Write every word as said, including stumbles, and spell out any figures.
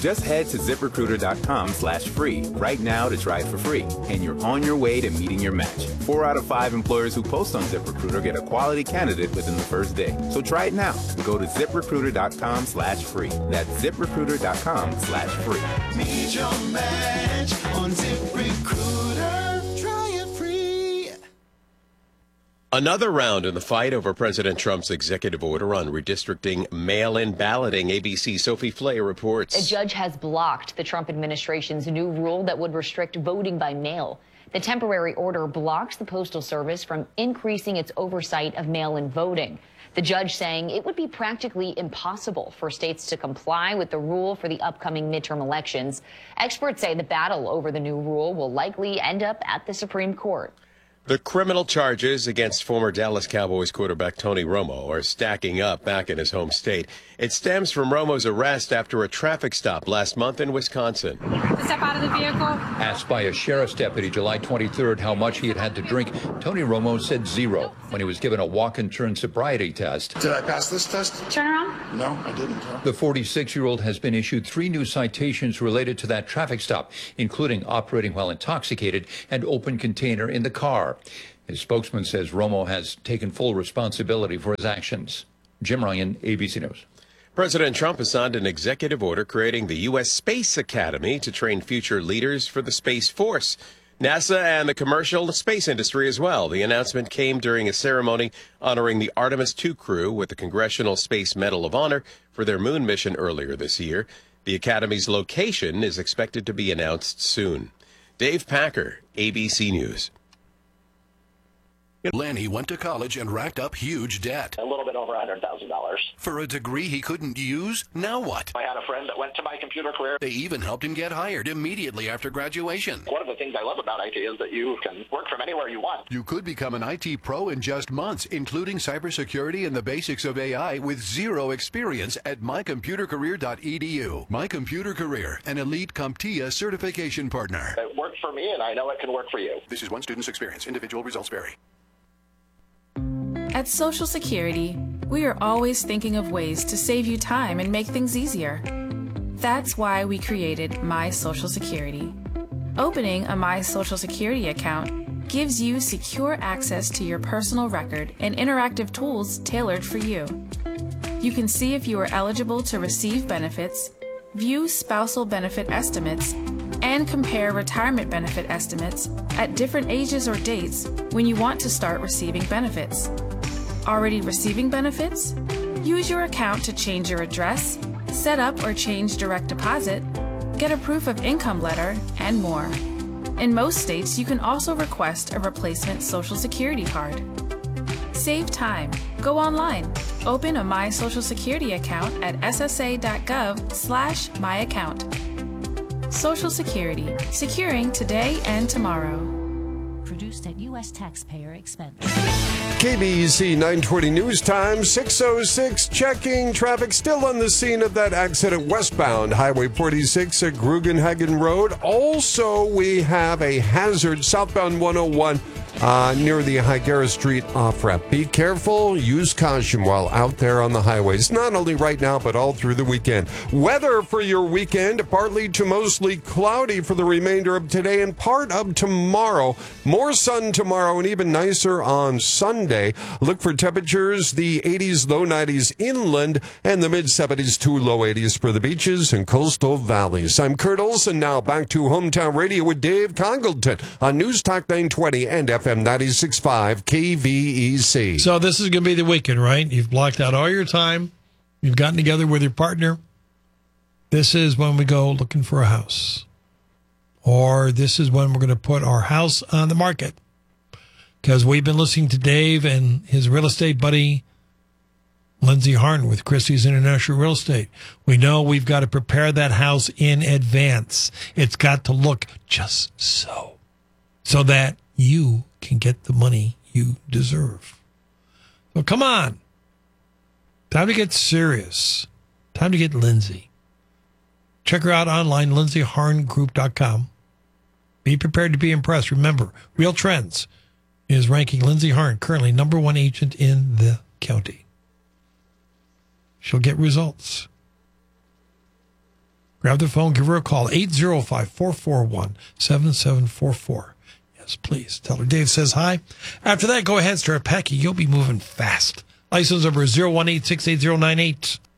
Just head to ZipRecruiter.com slash free right now to try it for free, and you're on your way to meeting your match. Four out of five employers who post on ZipRecruiter get a quality candidate within the first day. So try it now. Go to ZipRecruiter.com slash free. That's ZipRecruiter.com slash free. Meet your match on ZipRecruiter. Try it free. Another round in the fight over President Trump's executive order on redistricting mail-in balloting. A B C's Sophie Flay reports. A judge has blocked the Trump administration's new rule that would restrict voting by mail. The temporary order blocks the Postal Service from increasing its oversight of mail-in voting. The judge saying it would be practically impossible for states to comply with the rule for the upcoming midterm elections. Experts say the battle over the new rule will likely end up at the Supreme Court. The criminal charges against former Dallas Cowboys quarterback Tony Romo are stacking up back in his home state. It stems from Romo's arrest after a traffic stop last month in Wisconsin. Step out of the vehicle. Asked by a sheriff's deputy July twenty-third how much he had had to drink, Tony Romo said zero when he was given a walk-and-turn sobriety test. Did I pass this test? Turn around. No, I didn't. The forty-six-year-old has been issued three new citations related to that traffic stop, including operating while intoxicated and open container in the car. His spokesman says Romo has taken full responsibility for his actions. Jim Ryan, A B C News. President Trump has signed an executive order creating the U S Space Academy to train future leaders for the Space Force. NASA and the commercial space industry as well. The announcement came during a ceremony honoring the Artemis two crew with the Congressional Space Medal of Honor for their moon mission earlier this year. The Academy's location is expected to be announced soon. Dave Packer, A B C News. Lenny went to college and racked up huge debt. A little bit over one hundred thousand dollars. For a degree he couldn't use? Now what? I had a friend that went to My Computer Career. They even helped him get hired immediately after graduation. One of the things I love about I T is that you can work from anywhere you want. You could become an I T pro in just months, including cybersecurity and the basics of A I with zero experience at my computer career dot e d u. My Computer Career, an elite CompTIA certification partner. It worked for me, and I know it can work for you. This is one student's experience. Individual results vary. At Social Security, we are always thinking of ways to save you time and make things easier. That's why we created My Social Security. Opening a My Social Security account gives you secure access to your personal record and interactive tools tailored for you. You can see if you are eligible to receive benefits, view spousal benefit estimates, and compare retirement benefit estimates at different ages or dates when you want to start receiving benefits. Already receiving benefits? Use your account to change your address, set up or change direct deposit, get a proof of income letter, and more. In most states, you can also request a replacement Social Security card. Save time. Go online. Open a My Social Security account at s s a dot gov slash my account. Social Security, securing today and tomorrow. Produced at U S taxpayer expense. K B E C nine twenty News Time, six oh six, checking traffic still on the scene of that accident westbound Highway forty-six at Grugenhagen Road. Also, we have a hazard southbound one oh one uh, near the Higuera Street off-ramp. Be careful, use caution while out there on the highways, not only right now, but all through the weekend. Weather for your weekend, partly to mostly cloudy for the remainder of today and part of tomorrow. More sun tomorrow and even nicer on Sunday. Look for temperatures, the eighties, low nineties inland, and the mid-seventies to low eighties for the beaches and coastal valleys. I'm Kurt Olson. Now back to Hometown Radio with Dave Congleton on News Talk nine twenty and F M ninety-six point five K V E C. So this is going to be the weekend, right? You've blocked out all your time. You've gotten together with your partner. This is when we go looking for a house. Or this is when we're going to put our house on the market. Because we've been listening to Dave and his real estate buddy, Lindsay Harn with Christie's International Real Estate. We know we've got to prepare that house in advance. It's got to look just so. So that you can get the money you deserve. So come on. Time to get serious. Time to get Lindsay. Check her out online, lindsay harn group dot com. Be prepared to be impressed. Remember, Real Trends is ranking Lindsay Harn currently number one agent in the county. She'll get results. grab the phone, give her a call, eight zero five, four four one, seven seven four four. Yes, please. Tell her Dave says hi. After that, go ahead, start packing. You'll be moving fast. License number is zero one eight six eight zero nine eight.